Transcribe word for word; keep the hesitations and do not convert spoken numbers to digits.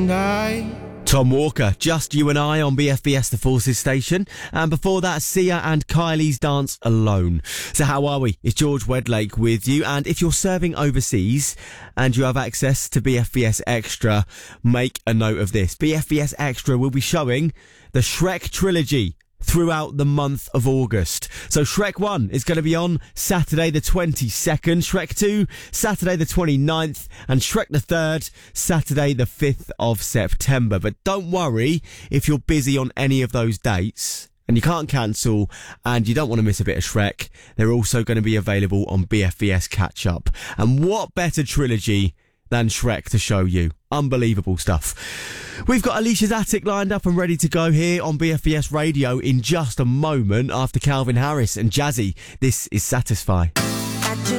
and I. Tom Walker, Just You and I on B F B S The Forces station. And before that, Sia and Kylie's Dance Alone. So how are we? It's George Wedlake with you. And if you're serving overseas and you have access to B F B S Extra, make a note of this. B F B S Extra will be showing the Shrek trilogy throughout the month of August. So Shrek one is going to be on Saturday the twenty-second, Shrek two Saturday the twenty-ninth, and Shrek the third Saturday the fifth of September. But don't worry if you're busy on any of those dates and you can't cancel and you don't want to miss a bit of Shrek. They're also going to be available on B F B S Catch Up. And what better trilogy than Shrek to show you? Unbelievable stuff. We've got Alicia's Attic lined up and ready to go here on B F B S Radio in just a moment after Calvin Harris and Jazzy. This is Satisfy.